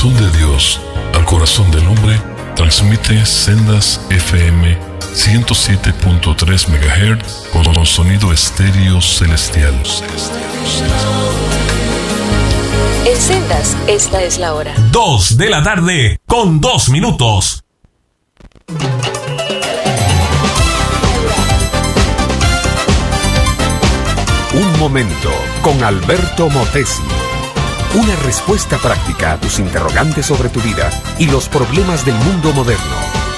corazón de Dios al corazón del hombre, transmite Sendas FM 107.3 MHz con sonido estéreo celestial. En Sendas, esta es la hora. 2 de la tarde con 2 minutos. Un momento con Alberto Motesi. Una respuesta práctica a tus interrogantes sobre tu vida y los problemas del mundo moderno.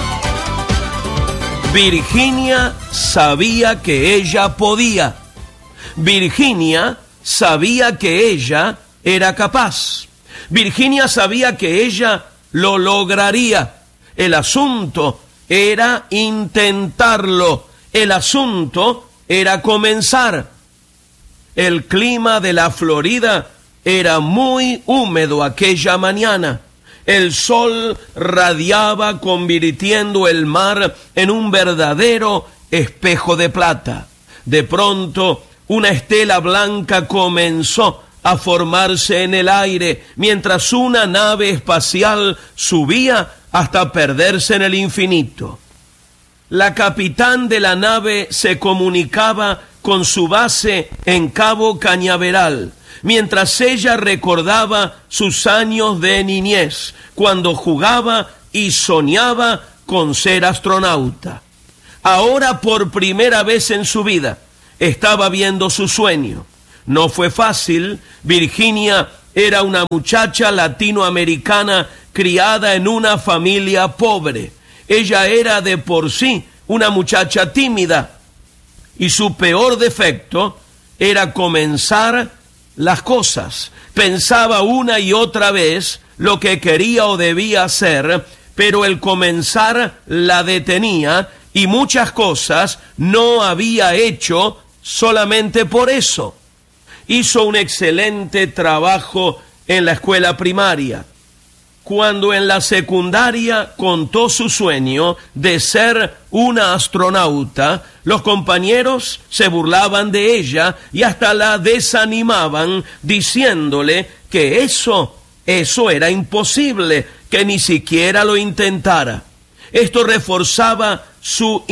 Virginia sabía que ella podía. Virginia sabía que ella era capaz. Virginia sabía que ella lo lograría. El asunto era intentarlo. El asunto era comenzar. El clima de la Florida era muy húmedo aquella mañana. El sol radiaba convirtiendo el mar en un verdadero espejo de plata. De pronto, una estela blanca comenzó a formarse en el aire, mientras una nave espacial subía hasta perderse en el infinito. La capitán de la nave se comunicaba con su base en Cabo Cañaveral, mientras ella recordaba sus años de niñez, cuando jugaba y soñaba con ser astronauta. Ahora, por primera vez en su vida, estaba viendo su sueño. No fue fácil. Virginia era una muchacha latinoamericana criada en una familia pobre. Ella era de por sí una muchacha tímida, y su peor defecto era comenzar las cosas. Pensaba una y otra vez lo que quería o debía hacer, pero el comenzar la detenía, y muchas cosas no había hecho solamente por eso. Hizo un excelente trabajo en la escuela primaria. Cuando en la secundaria contó su sueño de ser una astronauta, los compañeros se burlaban de ella y hasta la desanimaban, diciéndole que eso era imposible, que ni siquiera lo intentara. Esto reforzaba su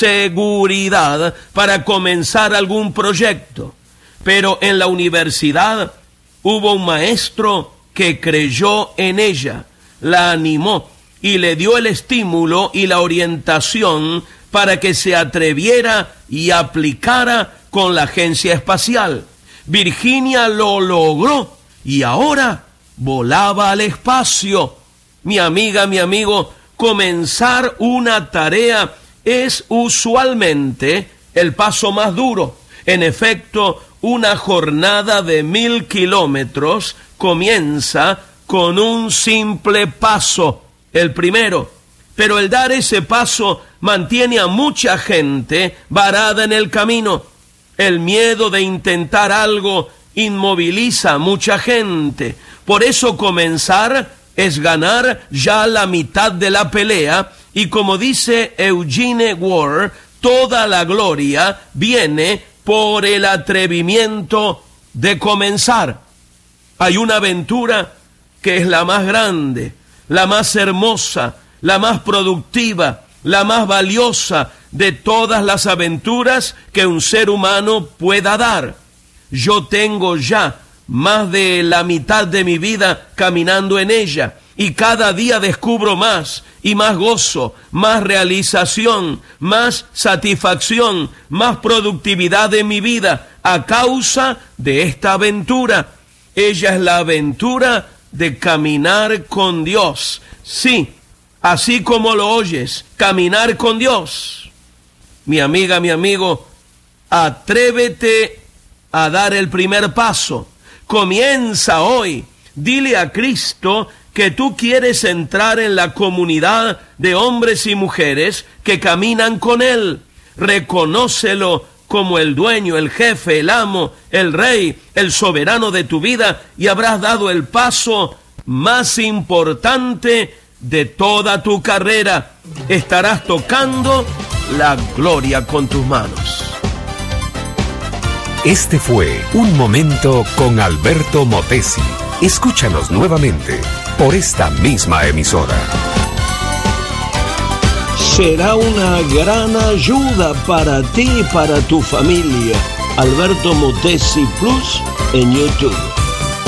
inseguridad para comenzar algún proyecto. Pero en la universidad hubo un maestro que creyó en ella, la animó y le dio el estímulo y la orientación para que se atreviera y aplicara con la agencia espacial. Virginia lo logró y ahora volaba al espacio. Mi amiga, mi amigo, comenzar una tarea es usualmente el paso más duro. En efecto, una jornada de 1000 kilómetros comienza con un simple paso, el primero. Pero el dar ese paso mantiene a mucha gente varada en el camino. El miedo de intentar algo inmoviliza a mucha gente. Por eso comenzar es ganar ya la mitad de la pelea. Y como dice Eugene Ward, toda la gloria viene por el atrevimiento de comenzar. Hay una aventura que es la más grande, la más hermosa, la más productiva, la más valiosa de todas las aventuras que un ser humano pueda dar. Yo tengo ya más de la mitad de mi vida caminando en ella, y cada día descubro más y más gozo, más realización, más satisfacción, más productividad en mi vida a causa de esta aventura. Ella es la aventura de caminar con Dios. Sí, así como lo oyes, caminar con Dios. Mi amiga, mi amigo, atrévete a dar el primer paso. Comienza hoy. Dile a Cristo que tú quieres entrar en la comunidad de hombres y mujeres que caminan con Él. Reconócelo como el dueño, el jefe, el amo, el rey, el soberano de tu vida, y habrás dado el paso más importante de toda tu carrera. Estarás tocando la gloria con tus manos. Este fue Un Momento con Alberto Motesi. Escúchanos nuevamente por esta misma emisora. Será una gran ayuda para ti y para tu familia. Alberto Motesi Plus en YouTube.